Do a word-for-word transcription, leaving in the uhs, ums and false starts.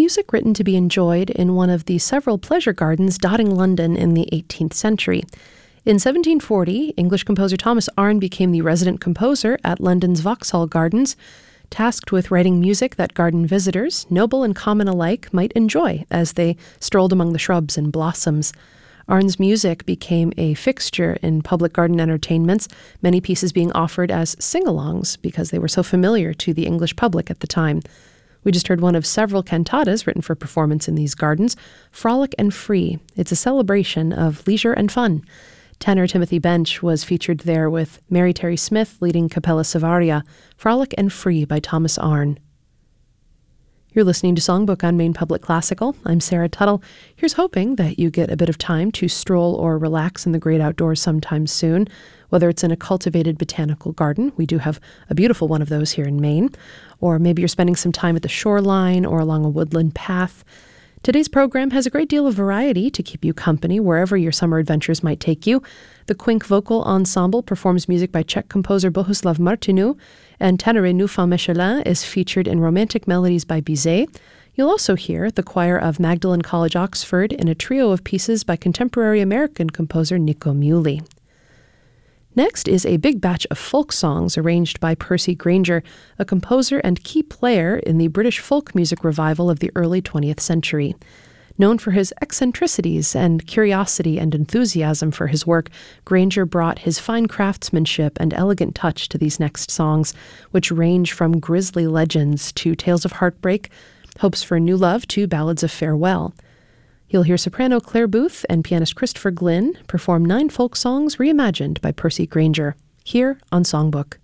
music written to be enjoyed in one of the several pleasure gardens dotting London in the eighteenth century. In seventeen forty, English composer Thomas Arne became the resident composer at London's Vauxhall Gardens, tasked with writing music that garden visitors, noble and common alike, might enjoy as they strolled among the shrubs and blossoms. Arne's music became a fixture in public garden entertainments, many pieces being offered as sing-alongs because they were so familiar to the English public at the time. We just heard one of several cantatas written for performance in these gardens, Frolic and Free. It's a celebration of leisure and fun. Tenor Timothy Bench was featured there with Mary Terry Smith leading Capella Savaria, Frolic and Free by Thomas Arne. You're listening to Songbook on Maine Public Classical. I'm Sarah Tuttle. Here's hoping that you get a bit of time to stroll or relax in the great outdoors sometime soon, whether it's in a cultivated botanical garden. We do have a beautiful one of those here in Maine. Or maybe you're spending some time at the shoreline or along a woodland path. Today's program has a great deal of variety to keep you company wherever your summer adventures might take you. The Quink Vocal Ensemble performs music by Czech composer Bohuslav Martinu, and Tenore Nufin Michelin is featured in Romantic Melodies by Bizet. You'll also hear the choir of Magdalen College, Oxford, in a trio of pieces by contemporary American composer Nico Muhly. Next is a big batch of folk songs arranged by Percy Grainger, a composer and key player in the British folk music revival of the early twentieth century. Known for his eccentricities and curiosity and enthusiasm for his work, Grainger brought his fine craftsmanship and elegant touch to these next songs, which range from grisly legends to tales of heartbreak, hopes for a new love to ballads of farewell. You'll hear soprano Claire Booth and pianist Christopher Glynn perform nine folk songs reimagined by Percy Grainger, here on Songbook.